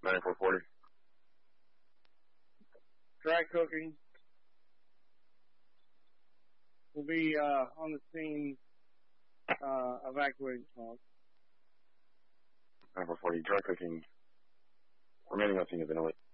9440. Dry cooking. Will be on the scene, evacuating call. 9440, dry cooking. Remaining on scene of ventilate.